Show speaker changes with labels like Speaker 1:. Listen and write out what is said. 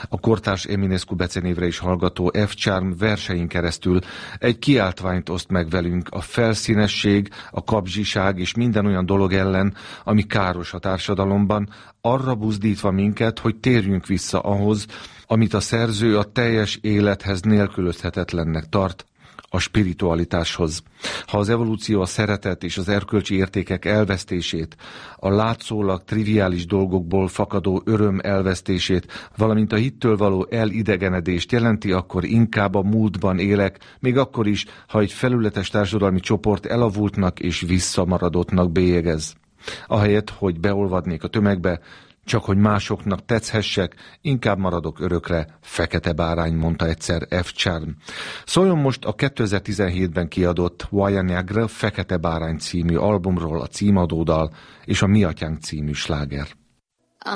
Speaker 1: A kortárs Eminescu becenévre is hallgató F-Charm versein keresztül egy kiáltványt oszt meg velünk a felszínesség, a kapzsiság és minden olyan dolog ellen, ami káros a társadalomban, arra buzdítva minket, hogy térjünk vissza ahhoz, amit a szerző a teljes élethez nélkülözhetetlennek tart, a spiritualitáshoz. Ha az evolúció a szeretet és az erkölcsi értékek elvesztését, a látszólag triviális dolgokból fakadó öröm elvesztését, valamint a hittől való elidegenedést jelenti, akkor inkább a múltban élek, még akkor is, ha egy felületes társadalmi csoport elavultnak és visszamaradottnak bélyegez. Ahelyett, hogy beolvadnék a tömegbe, csak hogy másoknak tetszhessek, inkább maradok örökre fekete bárány, mondta egyszer F-Charm. Szóljon most a 2017-ben kiadott Voix Nègre Fekete bárány című albumról a címadódal és a Mi atyánk című sláger.